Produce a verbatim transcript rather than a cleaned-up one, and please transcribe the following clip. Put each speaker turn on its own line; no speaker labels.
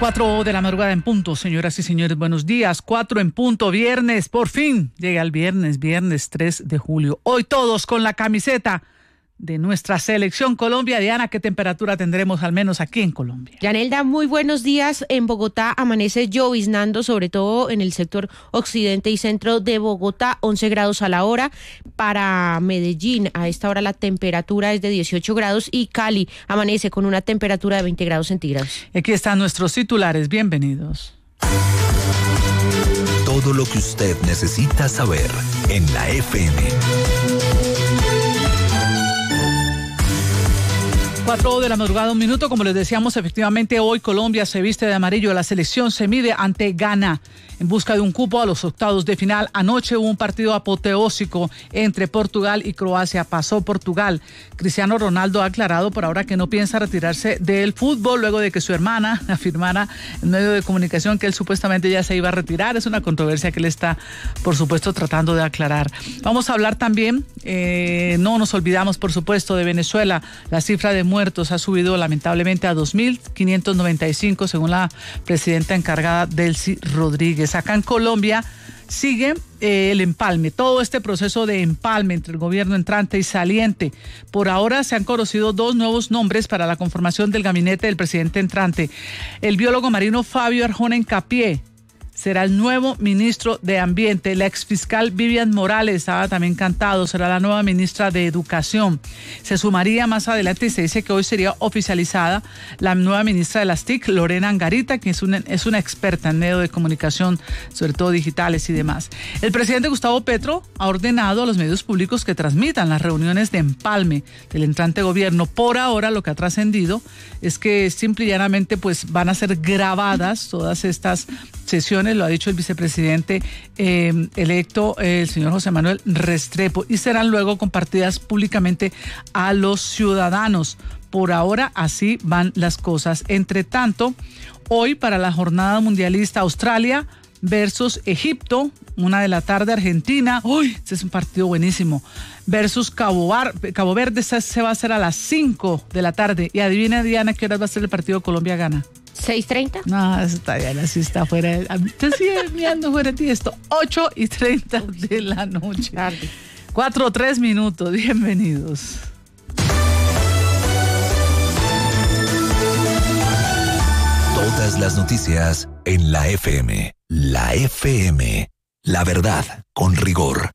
Cuatro de la madrugada en punto, señoras y señores, buenos días. Cuatro en punto, viernes, por fin llega el viernes, viernes tres de julio. Hoy todos con la camiseta de nuestra selección Colombia. Diana, ¿qué temperatura tendremos al menos aquí en Colombia?
Yanelda, muy buenos días. En Bogotá amanece lloviznando, sobre todo en el sector occidente y centro de Bogotá, once grados a la hora. Para Medellín, a esta hora la temperatura es de dieciocho grados y Cali amanece con una temperatura de veinte grados centígrados.
Aquí están nuestros titulares, bienvenidos.
Todo lo que usted necesita saber en la F M.
Cuatro de la madrugada, un minuto. Como les decíamos, efectivamente hoy Colombia se viste de amarillo. La selección se mide ante Ghana en busca de un cupo a los octavos de final. Anoche hubo un partido apoteósico entre Portugal y Croacia. Pasó Portugal. Cristiano Ronaldo ha aclarado por ahora que no piensa retirarse del fútbol luego de que su hermana afirmara en medio de comunicación que él supuestamente ya se iba a retirar. Es una controversia que él está, por supuesto, tratando de aclarar. Vamos a hablar también, eh, no nos olvidamos, por supuesto, de Venezuela. La cifra de muertos ha subido lamentablemente a dos mil quinientos noventa y cinco, según la presidenta encargada, Delcy Rodríguez. Acá en Colombia sigue eh, el empalme, todo este proceso de empalme entre el gobierno entrante y saliente. Por ahora se han conocido dos nuevos nombres para la conformación del gabinete del presidente entrante. El biólogo marino Fabio Arjona Hincapié será el nuevo ministro de Ambiente. La exfiscal Vivian Morales, estaba también cantado, será la nueva ministra de Educación. Se sumaría más adelante y se dice que hoy sería oficializada la nueva ministra de las T I C, Lorena Angarita, que es una, es una experta en medios de comunicación, sobre todo digitales y demás. El presidente Gustavo Petro ha ordenado a los medios públicos que transmitan las reuniones de empalme del entrante gobierno. Por ahora lo que ha trascendido es que simple y llanamente pues, van a ser grabadas todas estas sesiones, lo ha dicho el vicepresidente eh, electo, eh, el señor José Manuel Restrepo, y serán luego compartidas públicamente a los ciudadanos. Por ahora así van las cosas. Entre tanto, hoy para la jornada mundialista, Australia versus Egipto, una de la tarde, Argentina, uy, este es un partido buenísimo, versus Cabo, Bar, Cabo Verde, este se va a hacer a las cinco de la tarde, y adivina, Diana, ¿qué hora va a ser el partido Colombia-Gana?
¿seis treinta?
No, eso está bien, así está fuera de... Te sigue mirando fuera de ti esto. ocho y treinta de la noche.
Tarde.
cuatro, tres minutos. Bienvenidos.
Todas las noticias en la F M. La F M. La verdad con rigor.